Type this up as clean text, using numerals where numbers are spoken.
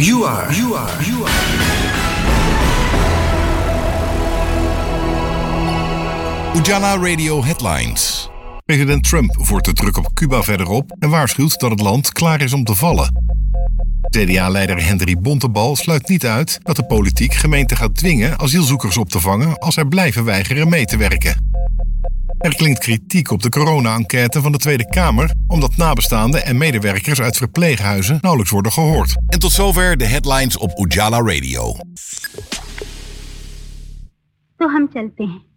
You are. Ujala Radio Headlines. President Trump voert de druk op Cuba verder op en waarschuwt dat het land klaar is om te vallen. CDA-leider Henry Bontebal sluit niet uit dat de politiek gemeenten gaat dwingen asielzoekers op te vangen als zij blijven weigeren mee te werken. Er klinkt kritiek op de corona-enquête van de Tweede Kamer, omdat nabestaanden en medewerkers uit verpleeghuizen nauwelijks worden gehoord. En tot zover de headlines op Ujala Radio. तो हम चलते हैं।